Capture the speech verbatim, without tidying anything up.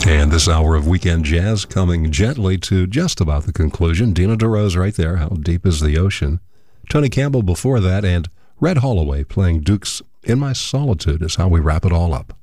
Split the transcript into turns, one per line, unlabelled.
And this hour of Weekend Jazz coming gently to just about the conclusion. Dina DeRose right there, How Deep is the Ocean. Tony Campbell before that, and Red Holloway playing Duke's In My Solitude is how we wrap it all up.